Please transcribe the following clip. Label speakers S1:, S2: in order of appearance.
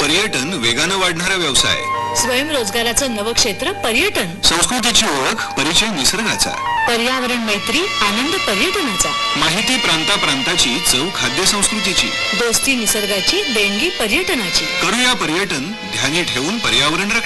S1: पर्यटन वेगानं वाढणारा व्यवसाय,
S2: स्वयंरोजगाराचं नवं क्षेत्र पर्यटन,
S1: संस्कृतीची ओळख, परिचय निसर्गाचा,
S2: पर्यावरण मैत्री, आनंद पर्यटनाचा,
S1: माहिती प्रांताची, चव खाद्य संस्कृतीची,
S2: दोस्ती निसर्गाची, देणगी पर्यटनाची.
S1: करूया पर्यटन ध्यानी ठेवून पर्यावरण रक्षण.